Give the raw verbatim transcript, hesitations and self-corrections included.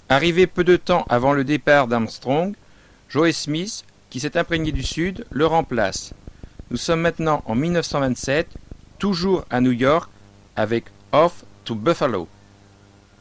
Arrivé peu de temps avant le départ d'Armstrong, Joe Smith, qui s'est imprégné du Sud, le remplace. Nous sommes maintenant en mille neuf cent vingt-sept, toujours à New York, avec Off to Buffalo.